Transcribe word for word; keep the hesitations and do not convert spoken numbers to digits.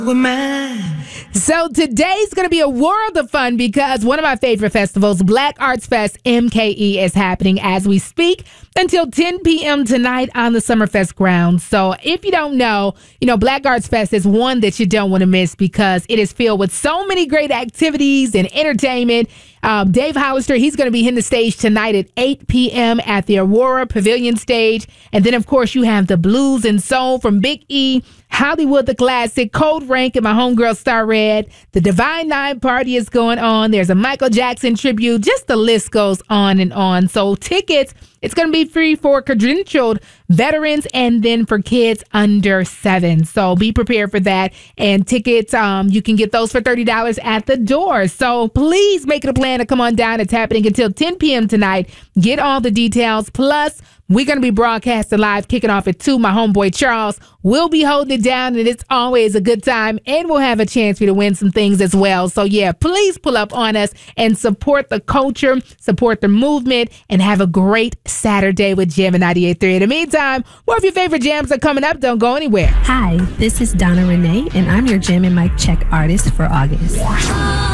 So today's going to be a world of fun because one of my favorite festivals, Black Arts Fest M K E, is happening as we speak until ten p.m. tonight on the Summerfest grounds. So if you don't know, you know, Black Arts Fest is one that you don't want to miss because it is filled with so many great activities and entertainment. Um, Dave Hollister, he's going to be hitting the stage tonight at eight p.m. at the Aurora Pavilion stage. And then, of course, you have the blues and soul from Big E, Hollywood the Classic, Cold Rank, and my homegirl Star Red. The Divine Nine party is going on. There's a Michael Jackson tribute. Just the list goes on and on. So tickets, it's going to be free for credentialed veterans and then for kids under seven. So be prepared for that. And tickets, um, you can get those for thirty dollars at the door. So please make it a plan to come on down. It's happening until ten p.m. tonight. Get all the details. Plus, we're going to be broadcasting live, kicking off at two. My homeboy Charles will be holding it down, and it's always a good time. And we'll have a chance for you to win some things as well. So, yeah, please pull up on us and support the culture, support the movement, and have a great Saturday with Jam and ninety-eight point three. In the meantime, more of your favorite jams are coming up. Don't go anywhere. Hi, this is Donna Renee, and I'm your Jam and Mic Check artist for August.